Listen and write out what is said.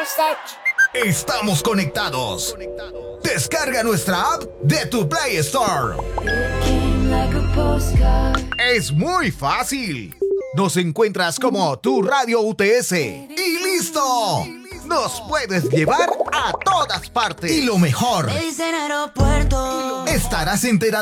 Estamos conectados. Descarga nuestra app de tu Play Store. Es muy fácil. Nos encuentras como Tu Radio UTS y listo. Nos puedes llevar a todas partes. Y lo mejor, Me dicen aeropuerto. estarás enterado